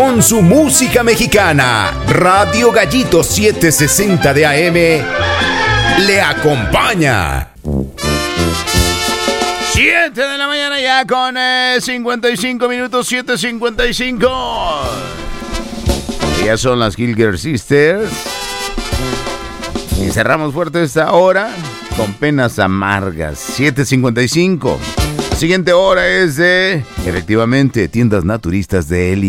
con su música mexicana. Radio Gallito 760 de AM le acompaña. 7 de la mañana ya con 55 minutos, 7:55. Ellas son las Gilger Sisters. Y cerramos fuerte esta hora con Penas Amargas, 7:55. La siguiente hora es de, efectivamente, Tiendas Naturistas de Eli.